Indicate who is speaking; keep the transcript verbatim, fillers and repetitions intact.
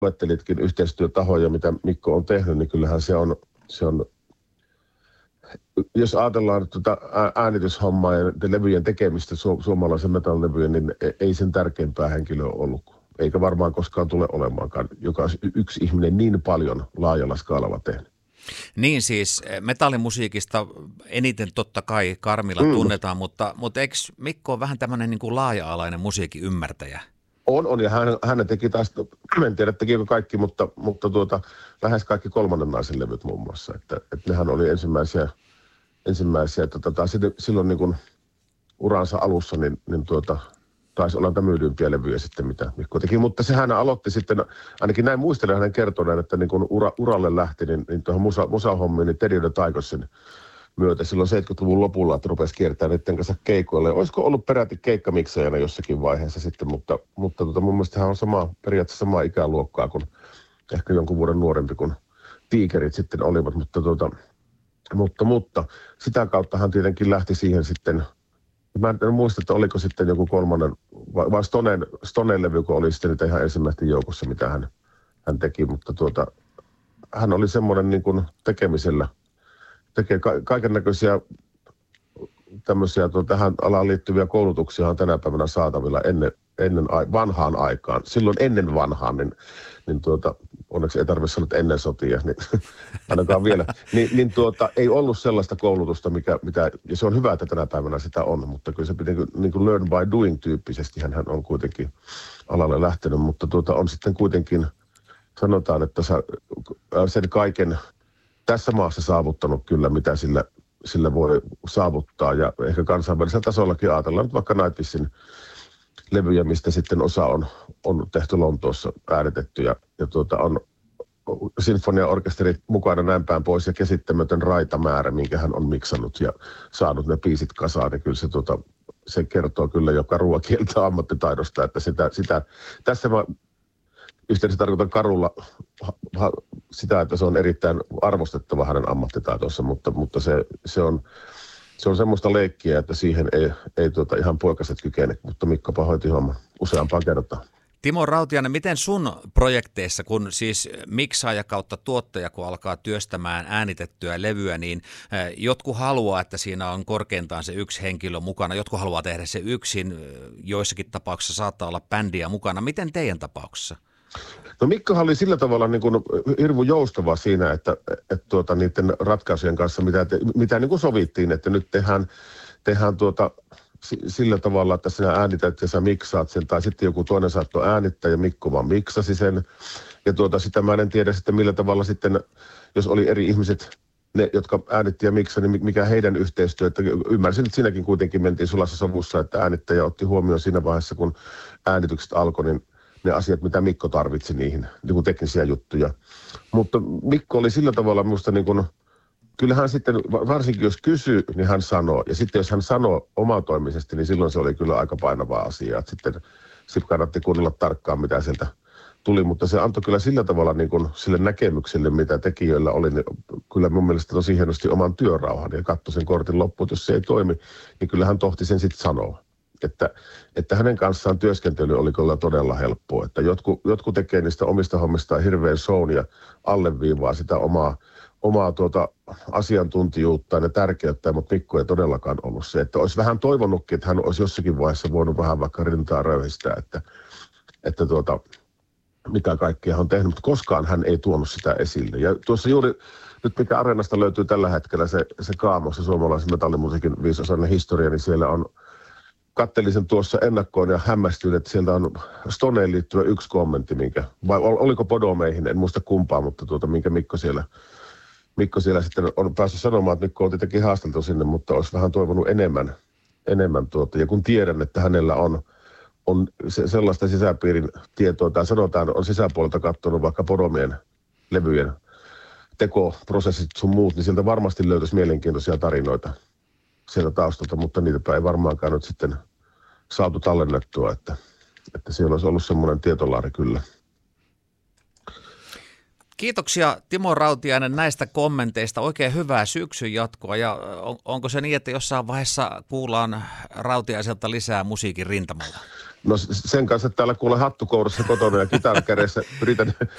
Speaker 1: luettelitkin yhteistyötahoja, mitä Mikko on tehnyt, niin kyllähän se on, se on jos ajatellaan tuota äänityshommaa ja levyjen tekemistä, su- suomalaisen metallilevyjen, niin ei sen tärkeämpää henkilöä ollut. Eikä varmaan koskaan tule olemaankaan, joka yksi ihminen niin paljon laajalla skaalalla tehnyt.
Speaker 2: Niin siis metallimusiikista eniten totta kai Karmila mm. tunnetaan, mutta, mutta eikö Mikko ole vähän tämmöinen niin kuin laaja-alainen musiikin ymmärtäjä?
Speaker 1: On, on ja hän, hän teki taas, en tiedä tekikö kaikki, mutta, mutta tuota, lähes kaikki kolmannen naisen levyt muun muassa. Että, että nehän oli ensimmäisiä, ensimmäisiä että tota, silloin niin kuin uransa alussa, niin, niin tuota, taisi olla niitä myydympiä levyjä sitten, mitä Mikko teki. Mutta sehän aloitti sitten, ainakin näin muistelen hänen kertoneen, että niin kun ura, uralle lähti, niin, niin tuohon musa, musahommiin, niin Teddy the Tigersin myötä silloin seitsemänkymmentäluvun lopulla, että rupesi kiertämään niiden kanssa keikoille. Olisiko ollut peräti keikkamiksajana jossakin vaiheessa sitten, mutta, mutta tota, mun mielestä hän on sama, periaatteessa samaa ikäluokkaa kuin ehkä jonkun vuoden nuorempi kuin tiikerit sitten olivat, mutta, tota, mutta, mutta sitä kautta hän tietenkin lähti siihen sitten. Mä en muista, että oliko sitten joku kolmannen, vai Stonen, Stonen levy, kun oli sitten ihan ensimmäisten joukossa, mitä hän, hän teki, mutta tuota, hän oli semmoinen niin kuin tekemisellä, tekee ka- kaiken näköisiä tämmöisiä tuota, tähän alaan liittyviä koulutuksia on tänä päivänä saatavilla ennen, ennen vanhaan aikaan. Silloin ennen vanhaan, niin, niin tuota, onneksi ei tarvitse sanoa, että ennen sotia, niin ainakaan vielä. Ni, niin tuota, ei ollut sellaista koulutusta, mikä, mitä, ja se on hyvä, että tänä päivänä sitä on, mutta kyllä se pitää niin kuin learn by doing -tyyppisesti, hän on kuitenkin alalle lähtenyt, mutta tuota, on sitten kuitenkin, sanotaan, että sä, sen kaiken tässä maassa saavuttanut kyllä, mitä sillä, sillä voi saavuttaa, ja ehkä kansainvälisellä tasollakin ajatellaan nyt vaikka Nightwishin levyjä, mistä sitten osa on, on tehty Lontoossa äänitetty, ja, ja tuota, on sinfoniaorkesterit mukana näin päin pois, ja käsittämätön raitamäärä, minkä hän on miksannut ja saanut ne biisit kasaan, niin kyllä se, tuota, se kertoo kyllä jo karua kieltä ammattitaidosta, että sitä, sitä tässä mä yhteydessä tarkoitan karulla ha, ha, sitä, että se on erittäin arvostettava hänen ammattitaitonsa, mutta, mutta se, se, on, se on semmoista leikkiä, että siihen ei, ei tuota ihan poikaset kykene, mutta Mikko hoiti homman useampaan kertaan.
Speaker 2: Timo Rautiainen, miten sun projekteissa, kun siis miksaaja kautta tuottaja, kun alkaa työstämään äänitettyä levyä, niin jotkut haluaa, että siinä on korkeintaan se yksi henkilö mukana, jotkut haluaa tehdä se yksin, joissakin tapauksissa saattaa olla bändiä mukana. Miten teidän tapauksessa?
Speaker 1: No Mikkohan oli sillä tavalla niin kuin hirveän joustava siinä, että, että tuota, niiden ratkaisujen kanssa, mitä, te, mitä niin kuin sovittiin, että nyt tehdään, tehdään tuota, sillä tavalla, että sinä äänität ja sä miksaat sen, tai sitten joku toinen saattoi äänittää ja Mikko vaan miksasi sen. Ja tuota, sitä mä en tiedä sitten millä tavalla sitten, jos oli eri ihmiset, ne, jotka äänitti ja miksasi, niin mikä heidän yhteistyö, että ymmärsin, että siinäkin kuitenkin mentiin sulassa sovussa, että äänittäjä otti huomioon siinä vaiheessa, kun äänitykset alkoi, niin ne asiat, mitä Mikko tarvitsi niihin, niin kuin teknisiä juttuja. Mutta Mikko oli sillä tavalla minusta niin kuin, kyllähän sitten, varsinkin jos kysyy, niin hän sanoo. Ja sitten jos hän sanoo omatoimisesti, niin silloin se oli kyllä aika painava asia. Että sitten, sitten kannatti kuunnella tarkkaan, mitä sieltä tuli. Mutta se antoi kyllä sillä tavalla niin kuin sille näkemykselle, mitä tekijöillä oli, niin kyllä mun mielestä tosi hienosti oman työrauhan. Ja katsoi sen kortin loppuun, että jos se ei toimi, niin kyllä hän tohti sen sitten sanoa. Että, että hänen kanssaan työskentely oli kyllä todella helppoa. Että jotkut, jotkut tekee niistä omista hommistaan hirveän shown ja alleviivaa sitä omaa, omaa tuota asiantuntijuuttaan ja tärkeyttä, mutta Mikko ei todellakaan ollut se. Että olisi vähän toivonutkin, että hän olisi jossakin vaiheessa voinut vähän vaikka rintaa röyhistää, että, että tuota, mitä kaikkea hän on tehnyt, mutta koskaan hän ei tuonut sitä esille. Ja tuossa juuri nyt mikä Areenasta löytyy tällä hetkellä se, se Kaamo, se suomalaisen metallimusiikin viisosainen historia, niin siellä on kattelin sen tuossa ennakkoon ja hämmästyin, että sieltä on Stoneen liittyvä yksi kommentti, minkä, vai oliko Podomeihin, en muista kumpaa, mutta tuota, minkä Mikko siellä, Mikko siellä sitten on päässyt sanomaan, että Mikko on tietenkin haasteltu sinne, mutta olisi vähän toivonut enemmän. enemmän tuota. Ja kun tiedän, että hänellä on, on se, sellaista sisäpiirin tietoa, tai sanotaan, on sisäpuolelta katsonut vaikka Podomien levyjen tekoprosessit sun muut, niin sieltä varmasti löytäisi mielenkiintoisia tarinoita sieltä taustalta, mutta niitä ei varmaankaan nyt sitten saatu tallennettua, että, että siellä olisi ollut semmoinen tietolaari kyllä.
Speaker 2: Kiitoksia Timo Rautiainen näistä kommenteista. Oikein hyvää syksyn jatkoa ja on, onko se niin, että jossain vaiheessa kuullaan Rautiaiselta lisää musiikin rintamalla?
Speaker 1: No sen kanssa, että täällä kuulee hattukourassa kotona ja kitara kädessä yritän,